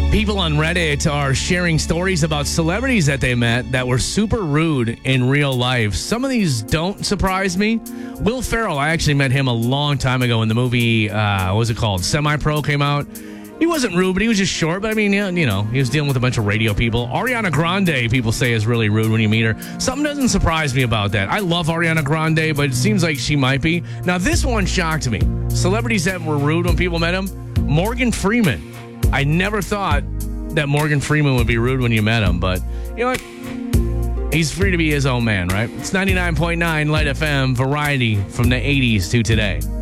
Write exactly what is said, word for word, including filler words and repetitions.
People on Reddit are sharing stories about celebrities that they met that were super rude in real life. Some of these don't surprise me. Will Ferrell, I actually met him a long time ago when the movie, uh, what was it called? Semi-Pro came out. He wasn't rude, but he was just short. But I mean, you know, he was dealing with a bunch of radio people. Ariana Grande, people say, is really rude when you meet her. Something doesn't surprise me about that. I love Ariana Grande, but it seems like she might be. Now, this one shocked me. Celebrities that were rude when people met him. Morgan Freeman. I never thought that Morgan Freeman would be rude when you met him, but you know what? He's free to be his own man, right? It's ninety-nine point nine Light F M, variety from the eighties to today.